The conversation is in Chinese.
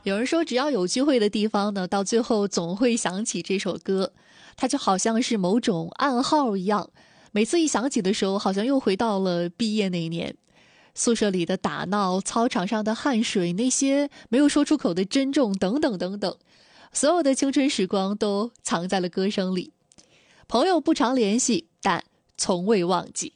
有人说，只要有聚会的地方呢，到最后总会想起这首歌，它就好像是某种暗号一样。每次一想起的时候，好像又回到了毕业那一年，宿舍里的打闹，操场上的汗水，那些没有说出口的珍重，等等等等，所有的青春时光都藏在了歌声里。朋友不常联系，但从未忘记。